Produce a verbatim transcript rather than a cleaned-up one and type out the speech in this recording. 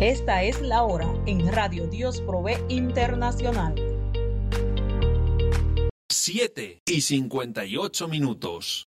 Esta es la hora en Radio Dios Provee Internacional. siete y cincuenta y ocho minutos.